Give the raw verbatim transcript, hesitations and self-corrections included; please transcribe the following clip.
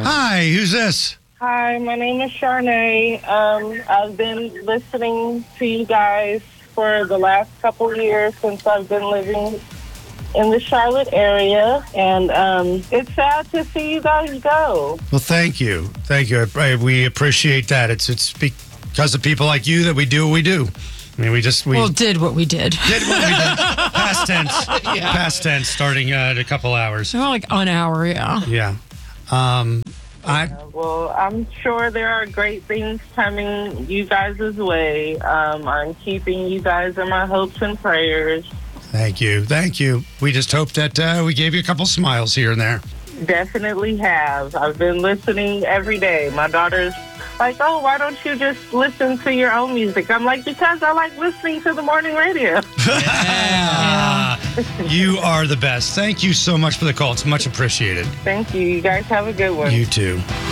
Hi, who's this? Hi, my name is Charnay. Um, I've been listening to you guys for the last couple years since I've been living in the Charlotte area, and um, it's sad to see you guys go. Well, thank you. Thank you. I, I, we appreciate that. It's it's because of people like you that we do what we do. I mean, we just... We well, did what we did. Did what we did. Past tense. Yeah. Past tense, starting uh, in a couple hours. Well, like an hour, yeah. Yeah. Um, I... Uh, well, I'm sure there are great things coming you guys' way. Um, I'm keeping you guys in my hopes and prayers. Thank you. Thank you. We just hope that uh, we gave you a couple smiles here and there. Definitely have. I've been listening every day. My daughter's like, oh, why don't you just listen to your own music? I'm like, because I like listening to the morning radio. Yeah. You are the best. Thank you so much for the call. It's much appreciated. Thank you. You guys have a good one. You too.